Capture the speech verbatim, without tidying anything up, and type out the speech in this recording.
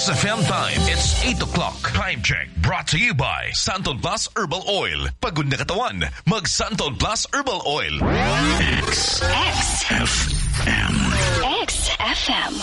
X F M time. It's eight o'clock. Time check. Brought to you by Santon Plus Herbal Oil. Pagod na katawan, mag Santon Plus Herbal Oil. X